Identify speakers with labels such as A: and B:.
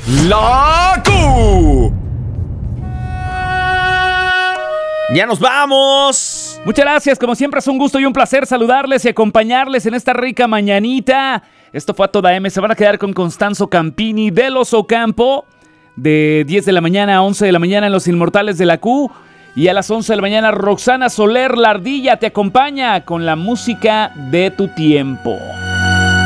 A: La Q. Ya nos vamos.
B: Muchas gracias, como siempre es un gusto y un placer saludarles y acompañarles en esta rica mañanita. Esto fue a toda M, se van a quedar con Constanzo Campini de Los Ocampo, de 10 de la mañana a 11 de la mañana en Los Inmortales de la Q. Y a las 11 de la mañana Roxana Soler, la Ardilla, te acompaña con la música de tu tiempo.